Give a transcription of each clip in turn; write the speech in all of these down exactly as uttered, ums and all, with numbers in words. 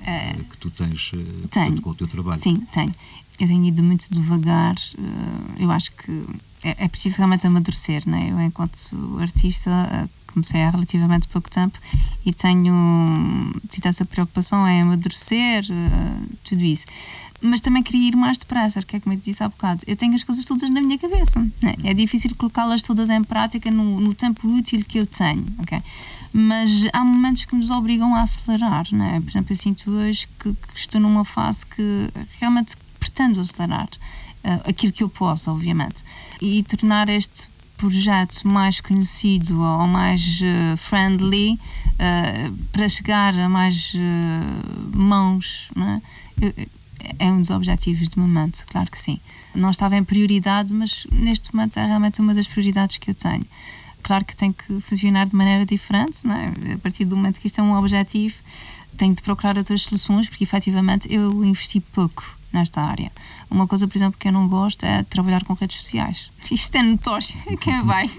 uh, que tu tens uh, tenho, com o teu trabalho. Sim, tenho. Eu tenho ido muito devagar. Uh, eu acho que é, é preciso realmente amadurecer, não é? Eu, enquanto artista, uh, comecei há relativamente pouco tempo e tenho tido essa preocupação em amadurecer, uh, tudo isso. Mas também queria ir mais depressa, que é como eu te disse há bocado. Eu tenho as coisas todas na minha cabeça, né? É difícil colocá-las todas em prática no, no tempo útil que eu tenho, ok? Mas há momentos que nos obrigam a acelerar, né? Por exemplo, eu sinto hoje que, que estou numa fase que realmente pretendo acelerar uh, aquilo que eu posso, obviamente, e tornar este projeto mais conhecido ou mais uh, friendly uh, para chegar a mais uh, mãos, né? Eu, é um dos objetivos do momento, claro que sim. Não estava em prioridade, mas neste momento é realmente uma das prioridades que eu tenho. Claro que tem que funcionar de maneira diferente, não é? A partir do momento que isto é um objetivo, tenho de procurar outras soluções, porque efetivamente eu investi pouco nesta área. Uma coisa, por exemplo, que eu não gosto é trabalhar com redes sociais. Isto é notório, quem vai?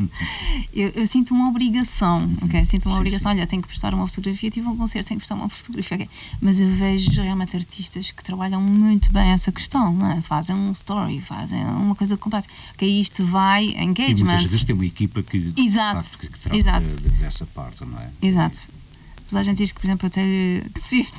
eu, eu sinto uma obrigação, ok? Sinto uma sim, obrigação, sim. Olha, tenho que postar uma fotografia, tive um concerto, tenho que postar uma fotografia, okay? Mas eu vejo realmente artistas que trabalham muito bem essa questão, não é? Fazem um story, fazem uma coisa completa. Ok, isto vai, engagement. E muitas vezes tem uma equipa que, exato, facto, que trata exato. De, de, dessa parte, não é? Exato. Toda a gente diz que, por exemplo, eu tenho Swift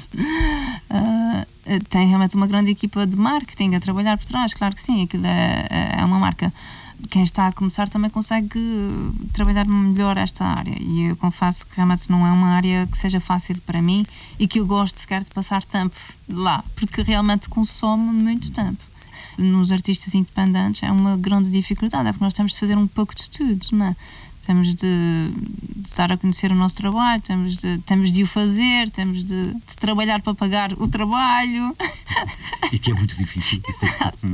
uh, tem realmente uma grande equipa de marketing a trabalhar por trás, claro que sim, aquilo é, é uma marca. Quem está a começar também consegue trabalhar melhor esta área, e eu confesso que realmente não é uma área que seja fácil para mim e que eu gosto sequer de passar tempo lá, porque realmente consome muito tempo. Nos artistas independentes é uma grande dificuldade, é porque nós temos de fazer um pouco de tudo, não é? Temos de, de estar a conhecer o nosso trabalho, temos de, temos de o fazer, temos de, de trabalhar para pagar o trabalho. E que é muito difícil. Exato.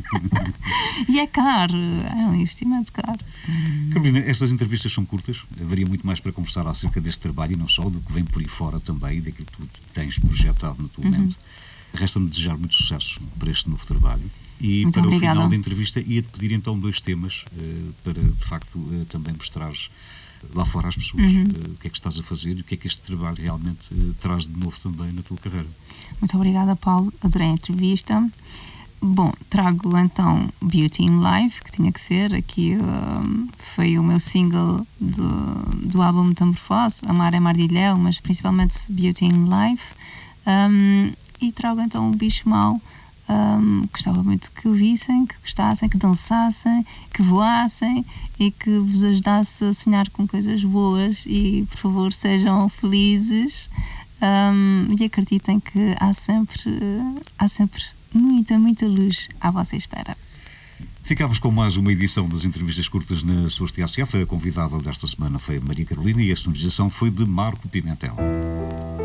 E é caro, é um investimento caro. Carolina, estas entrevistas são curtas, haveria muito mais para conversar acerca deste trabalho e não só, do que vem por aí fora também, daquilo que tu tens projetado no teu momento. Uhum. Resta-me desejar muito sucesso para este novo trabalho. E muito para obrigada. O final da entrevista ia-te pedir então dois temas uh, para, de facto, uh, também mostrares lá fora às pessoas uhum. uh, o que é que estás a fazer e o que é que este trabalho realmente uh, traz de novo também na tua carreira. Muito obrigada, Paulo. Adorei a entrevista. Bom, trago então Beauty in Life, que tinha que ser. Aqui uh, foi o meu single do, do álbum Metamorfose, Amar é Mardilhão, mas principalmente Beauty in Life. Um, e trago então o Bicho Mau. Um, gostava muito que o vissem, que gostassem, que dançassem, que voassem e que vos ajudasse a sonhar com coisas boas e, por favor, sejam felizes um, e acreditem que há sempre, há sempre muita, muita luz à vossa espera. Ficámos com mais uma edição das entrevistas curtas na Source T S F. A convidada desta semana foi a Maria Carolina e a sonorização foi de Marco Pimentel.